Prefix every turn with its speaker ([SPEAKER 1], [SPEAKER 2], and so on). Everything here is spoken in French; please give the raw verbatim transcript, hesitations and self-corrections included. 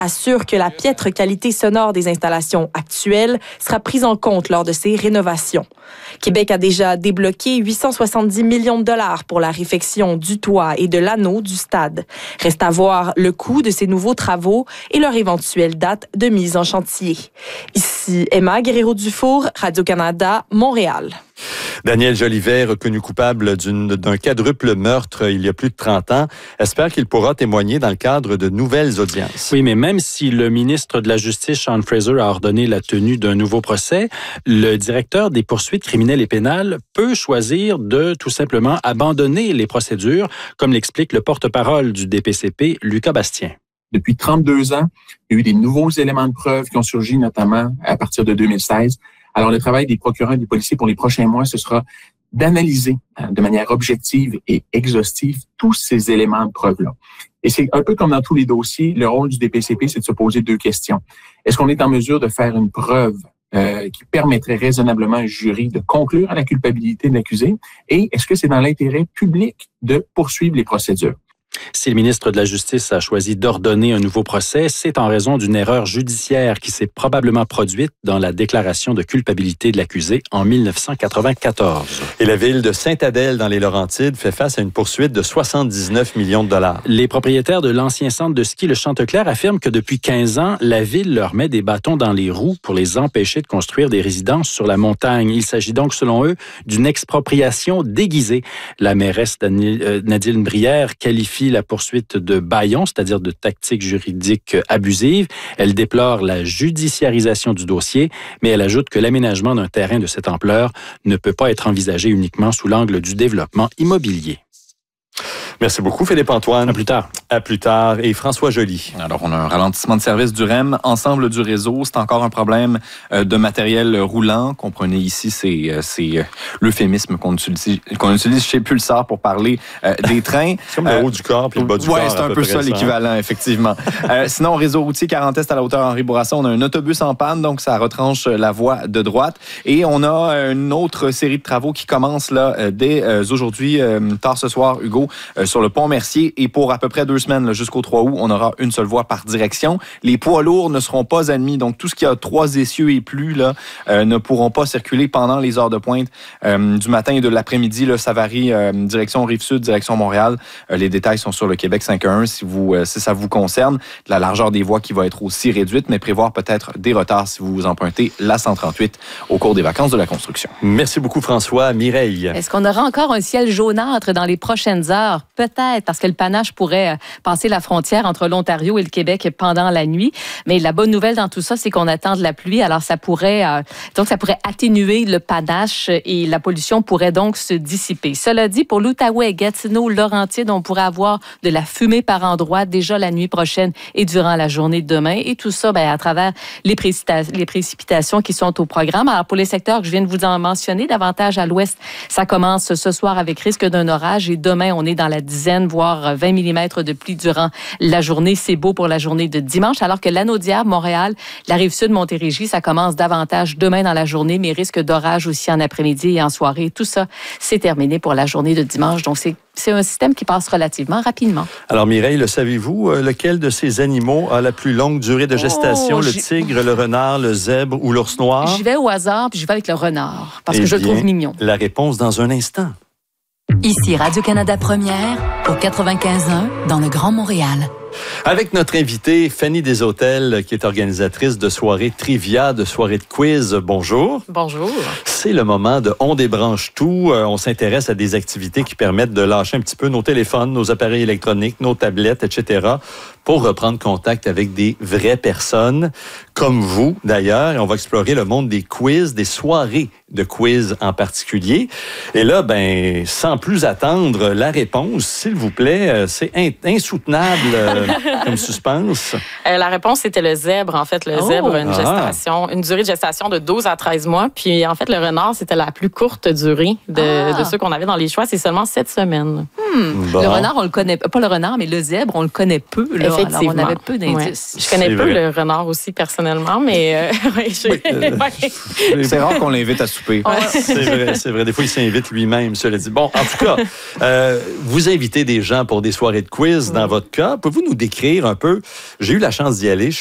[SPEAKER 1] assure que la piètre qualité sonore des installations actuelles sera prise en compte lors de ces rénovations. Québec a déjà débloqué huit cent soixante-dix millions de dollars pour la réfection du toit et de l'anneau du stade. Reste à voir le coût de ces nouveaux travaux et leur éventuelle date de mise en chantier. Ici Emma Guerrero-Dufour, Radio-Canada, Montréal.
[SPEAKER 2] Daniel Jolivet, reconnu coupable d'une, d'un quadruple meurtre il y a plus de trente ans, espère qu'il pourra témoigner dans le cadre de nouvelles audiences.
[SPEAKER 3] Oui, mais même si le ministre de la Justice, Sean Fraser, a ordonné la tenue d'un nouveau procès, le directeur des poursuites criminelles et pénales peut choisir de tout simplement abandonner les procédures, comme l'explique le porte-parole du D P C P, Lucas Bastien.
[SPEAKER 4] Depuis trente-deux ans, il y a eu des nouveaux éléments de preuve qui ont surgi, notamment à partir de deux mille seize. Alors, le travail des procureurs et des policiers pour les prochains mois, ce sera d'analyser de manière objective et exhaustive tous ces éléments de preuve-là. Et c'est un peu comme dans tous les dossiers, le rôle du D P C P, c'est de se poser deux questions. Est-ce qu'on est en mesure de faire une preuve euh, qui permettrait raisonnablement à un jury de conclure à la culpabilité de l'accusé? Et est-ce que c'est dans l'intérêt public de poursuivre les procédures?
[SPEAKER 3] Si le ministre de la Justice a choisi d'ordonner un nouveau procès, c'est en raison d'une erreur judiciaire qui s'est probablement produite dans la déclaration de culpabilité de l'accusé en dix-neuf cent quatre-vingt-quatorze.
[SPEAKER 2] Et la ville de Sainte-Adèle, dans les Laurentides, fait face à une poursuite de soixante-dix-neuf millions de dollars.
[SPEAKER 3] Les propriétaires de l'ancien centre de ski Le Chanteclair affirment que depuis quinze ans, la ville leur met des bâtons dans les roues pour les empêcher de construire des résidences sur la montagne. Il s'agit donc, selon eux, d'une expropriation déguisée. La mairesse Nadine Brière qualifie la poursuite de bâillon, c'est-à-dire de tactiques juridiques abusives. Elle déplore la judiciarisation du dossier, mais elle ajoute que l'aménagement d'un terrain de cette ampleur ne peut pas être envisagé uniquement sous l'angle du développement immobilier.
[SPEAKER 2] Merci beaucoup, Philippe-Antoine.
[SPEAKER 3] À plus tard.
[SPEAKER 2] À plus tard. Et François Joly.
[SPEAKER 5] Alors, on a un ralentissement de service du R E M. Ensemble du réseau, c'est encore un problème de matériel roulant. Comprenez ici, c'est, c'est l'euphémisme qu'on utilise, qu'on utilise chez Pulsar pour parler euh, des trains.
[SPEAKER 2] C'est comme le haut du corps puis le bas du
[SPEAKER 5] ouais,
[SPEAKER 2] corps.
[SPEAKER 5] Oui, c'est un peu ça, l'équivalent, effectivement. euh, sinon, réseau routier quarante Est à la hauteur Henri Bourassa, on a un autobus en panne, donc ça retranche la voie de droite. Et on a une autre série de travaux qui commence là dès euh, aujourd'hui, euh, tard ce soir, Hugo, euh, sur le pont Mercier. Et pour à peu près deux semaines, là, jusqu'au trois août, on aura une seule voie par direction. Les poids lourds ne seront pas admis. Donc, tout ce qui a trois essieux et plus là, euh, ne pourront pas circuler pendant les heures de pointe euh, du matin et de l'après-midi. Là, ça varie euh, direction Rive-Sud, direction Montréal. Euh, les détails sont sur le Québec cinq un un si, vous, euh, si ça vous concerne. La largeur des voies qui va être aussi réduite, mais prévoir peut-être des retards si vous empruntez la cent trente-huit au cours des vacances de la construction.
[SPEAKER 2] Merci beaucoup, François. Mireille.
[SPEAKER 6] Est-ce qu'on aura encore un ciel jaunâtre dans les prochaines heures? Peut-être, parce que le panache pourrait passer la frontière entre l'Ontario et le Québec pendant la nuit. Mais la bonne nouvelle dans tout ça, c'est qu'on attend de la pluie. Alors, ça pourrait, euh, donc, ça pourrait atténuer le panache et la pollution pourrait donc se dissiper. Cela dit, pour l'Outaouais, Gatineau, Laurentides, on pourrait avoir de la fumée par endroits déjà la nuit prochaine et durant la journée de demain. Et tout ça, ben, à travers les, précipita- les précipitations qui sont au programme. Alors, pour les secteurs que je viens de vous en mentionner, davantage à l'ouest, ça commence ce soir avec risque d'un orage et demain, on est dans la dizaine, voire vingt millimètres de pluie durant la journée. C'est beau pour la journée de dimanche, alors que l'Anaudière, Montréal, la Rive-Sud, Montérégie, ça commence davantage demain dans la journée, mais risque d'orage aussi en après-midi et en soirée. Tout ça, c'est terminé pour la journée de dimanche. Donc, c'est, c'est un système qui passe relativement rapidement.
[SPEAKER 2] Alors, Mireille, le savez-vous, lequel de ces animaux a la plus longue durée de gestation? Oh, le tigre, le renard, le zèbre ou l'ours noir?
[SPEAKER 6] J'y vais au hasard, puis j'y vais avec le renard, parce
[SPEAKER 2] eh
[SPEAKER 6] que je
[SPEAKER 2] bien,
[SPEAKER 6] le trouve mignon.
[SPEAKER 2] La réponse dans un instant.
[SPEAKER 7] Ici Radio-Canada Première, au quatre-vingt-quinze un, dans le Grand Montréal.
[SPEAKER 2] Avec notre invitée, Fanny Deshôtels, qui est organisatrice de soirées trivia, de soirées de quiz. Bonjour.
[SPEAKER 8] Bonjour.
[SPEAKER 2] C'est le moment de On débranche tout. On s'intéresse à des activités qui permettent de lâcher un petit peu nos téléphones, nos appareils électroniques, nos tablettes, et cetera, pour reprendre contact avec des vraies personnes, comme vous d'ailleurs. Et on va explorer le monde des quiz, des soirées de quiz en particulier. Et là, ben, sans plus attendre, la réponse, s'il vous plaît, c'est insoutenable comme suspense.
[SPEAKER 8] Euh, la réponse, c'était le zèbre. En fait, le oh. zèbre, une gestation, une durée de gestation de douze à treize mois. Puis, en fait, le renard, c'était la plus courte durée de, ah. de ceux qu'on avait dans les choix. C'est seulement sept semaines.
[SPEAKER 6] Hmm. Bon. Le renard, on le connaît pas le renard, mais le zèbre, on le connaît peu. Là.
[SPEAKER 8] Effectivement.
[SPEAKER 6] Alors, on avait peu d'indices.
[SPEAKER 8] Ouais. Je connais
[SPEAKER 2] c'est
[SPEAKER 8] peu
[SPEAKER 2] vrai.
[SPEAKER 8] le renard aussi, personnellement. personnellement, mais euh, ouais, je...
[SPEAKER 2] Oui, euh,
[SPEAKER 8] ouais.
[SPEAKER 5] C'est rare qu'on l'invite à souper.
[SPEAKER 8] Ouais.
[SPEAKER 2] C'est vrai, c'est vrai. Des fois, il s'invite lui-même, cela dit. Bon, en tout cas, euh, vous invitez des gens pour des soirées de quiz dans votre cas. Pouvez-vous nous décrire un peu? J'ai eu la chance d'y aller.